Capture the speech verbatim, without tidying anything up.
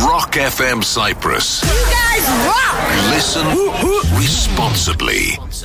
Rock F M Cyprus. You guys rock! Listen responsibly.